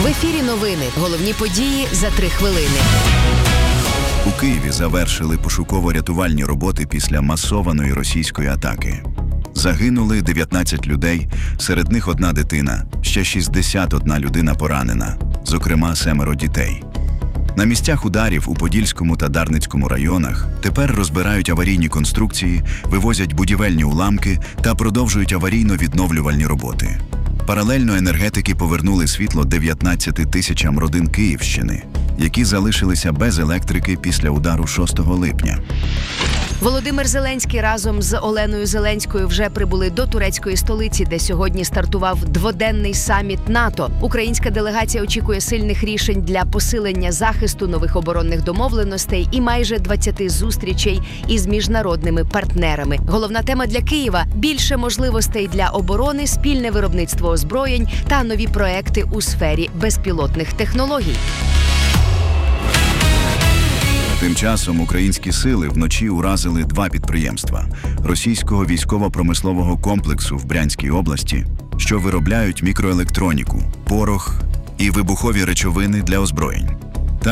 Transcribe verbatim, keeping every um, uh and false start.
В ефірі новини. Головні події за три хвилини. У Києві завершили пошуково-рятувальні роботи після масованої російської атаки. Загинули дев'ятнадцять людей, серед них одна дитина, ще шістдесят одна людина поранена, зокрема семеро дітей. На місцях ударів у Подільському та Дарницькому районах тепер розбирають аварійні конструкції, вивозять будівельні уламки та продовжують аварійно-відновлювальні роботи. Паралельно енергетики повернули світло дев'ятнадцяти тисячам родин Київщини, які залишилися без електрики після удару шостого липня. Володимир Зеленський разом з Оленою Зеленською вже прибули до турецької столиці, де сьогодні стартував дводенний саміт НАТО. Українська делегація очікує сильних рішень для посилення захисту, нових оборонних домовленостей і майже двадцяти зустрічей із міжнародними партнерами. Головна тема для Києва – більше можливостей для оборони, спільне виробництво озброєнь та нові проекти у сфері безпілотних технологій. Тим часом українські сили вночі уразили два підприємства російського військово-промислового комплексу в Брянській області, що виробляють мікроелектроніку, порох і вибухові речовини для озброєнь.